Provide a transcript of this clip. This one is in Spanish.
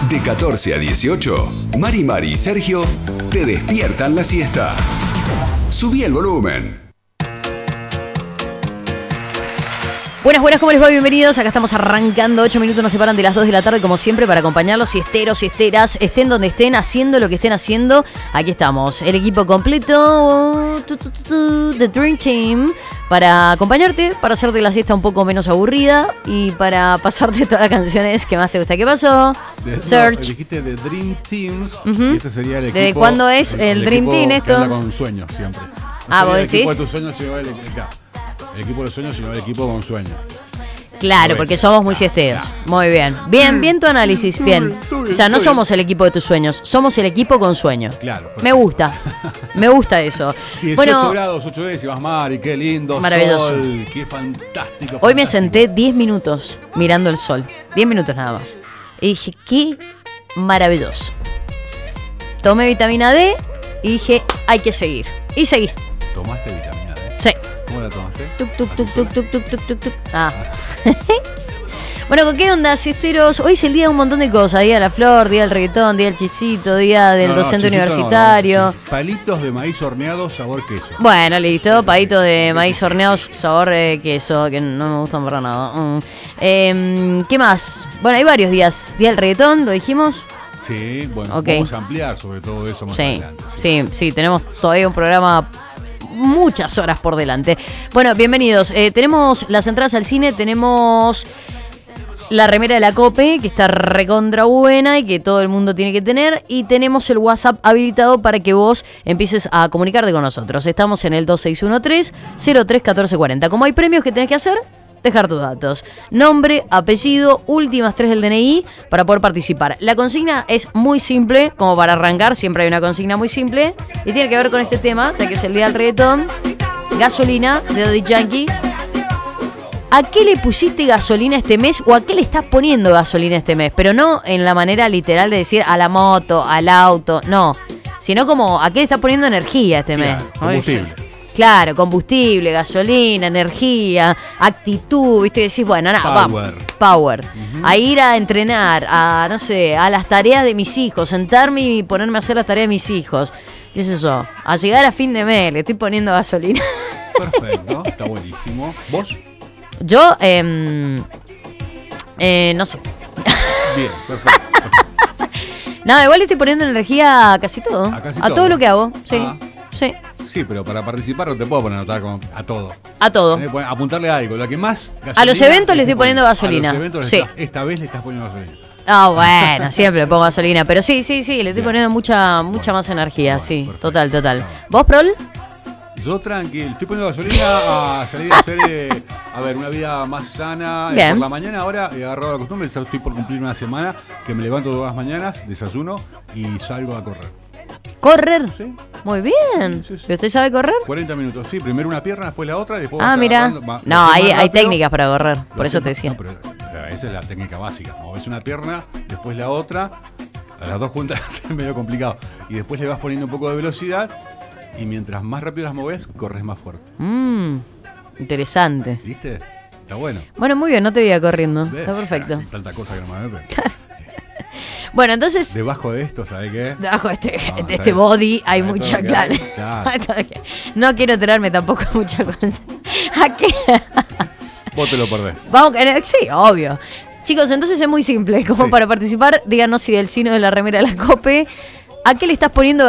De 14 a 18, Mari y Sergio te despiertan la siesta. Subí el volumen. Buenas, ¿cómo les va? Bienvenidos. Acá estamos arrancando. 8 minutos nos separan de las 2 de la tarde, como siempre, para acompañarlos, siesteros, siesteras, estén donde estén, haciendo lo que estén haciendo. Aquí estamos, el equipo completo, The Dream Team, para acompañarte, para hacerte la siesta un poco menos aburrida y para pasarte todas las canciones que más te gusta. ¿Qué pasó? Search. No, dijiste The Dream Team, y este sería el equipo. ¿De cuándo es el Dream Team esto? Que anda con sueños siempre. No ¿vos decís? El equipo de tus sueños, sino el equipo de los sueños, sino el equipo con sueños. Claro, porque somos muy siesteros. Muy bien. Bien tu análisis, bien. O sea, no somos el equipo de tus sueños, somos el equipo con sueños. Claro. Me gusta eso. 18 grados, 8 décimas, Mari, qué lindo. Maravilloso. Sol, qué fantástico. Hoy me senté 10 minutos mirando el sol. 10 minutos nada más. Y dije, qué maravilloso. Tomé vitamina D y dije, hay que seguir. Y seguí. ¿Tomaste vitamina D? Sí. ¿Cómo la tomaste? Tuk. Ah. Bueno, ¿con qué onda, siesteros? Hoy es el día de un montón de cosas. Día de la flor, día del reggaetón, día del chisito, día del docente universitario. No. Palitos de maíz horneado, sabor queso. Bueno, listo. Palitos de maíz horneados, sabor queso, que no me gustan para nada. ¿Qué más? Bueno, hay varios días. Día del reggaetón, ¿lo dijimos? Sí, bueno, okay. Vamos a ampliar sobre todo eso más adelante. Sí, tenemos todavía un programa, muchas horas por delante. Bueno, bienvenidos. Tenemos las entradas al cine, tenemos la remera de la COPE, que está recontra buena y que todo el mundo tiene que tener, y tenemos el WhatsApp habilitado para que vos empieces a comunicarte con nosotros. Estamos en el 2613-031440. Como hay premios que tenés que hacer, dejar tus datos, nombre, apellido, últimas 3 del DNI para poder participar. La consigna es muy simple, como para arrancar, siempre hay una consigna muy simple y tiene que ver con este tema, ya que es el día del reggaetón. Gasolina de Daddy Yankee. ¿A qué le pusiste gasolina este mes o a qué le estás poniendo gasolina este mes? Pero no en la manera literal de decir a la moto, al auto, no, sino como a qué le estás poniendo energía este mes. Combustible. Claro, combustible, gasolina, energía, actitud, ¿viste? Y decís, bueno, nada, vamos. Power. Uh-huh. A ir a entrenar, a, no sé, a las tareas de mis hijos, sentarme y ponerme a hacer las tareas de mis hijos. ¿Qué es eso? A llegar a fin de mes, le estoy poniendo gasolina. Perfecto, está buenísimo. ¿Vos? Yo, no sé. Bien, perfecto. Nada, igual le estoy poniendo energía a casi todo. A todo lo que hago, sí. Sí. Sí, pero para participar no te puedo poner a todo. A todo. Apuntarle a algo. Lo que más a los eventos le estoy poniendo gasolina. A los eventos sí. Esta vez le estás poniendo gasolina. Ah, bueno, siempre le pongo gasolina. Pero sí, le estoy poniendo mucha más energía, bueno, sí. Perfecto. Total. ¿Vos, Prol? Yo tranquilo, estoy poniendo gasolina a salir a hacer una vida más sana. Por la mañana ahora he agarrado la costumbre, estoy por cumplir una semana que me levanto todas las mañanas, desayuno y salgo a correr. ¿Correr? Sí. Muy bien. Sí. ¿Usted sabe correr? 40 minutos, sí. Primero una pierna, después la otra, después mira. No, hay técnicas para correr, por eso te decía. No, pero esa es la técnica básica. Moves una pierna, después la otra, a las dos juntas es medio complicado. Y después le vas poniendo un poco de velocidad y mientras más rápido las moves, corres más fuerte. Interesante. ¿Viste? Está bueno. Bueno, muy bien, no te veía corriendo. Está perfecto. Tanta cosa que no me ve. Bueno, entonces. Debajo de esto, ¿sabes qué? Debajo de este body hay mucha claro. No quiero enterarme tampoco mucha cosa. ¿A qué? Vos te lo perdés. Vamos, sí, obvio. Chicos, entonces es muy simple. Como para participar, díganos si del signo de la remera de la COPE, ¿a qué le estás poniendo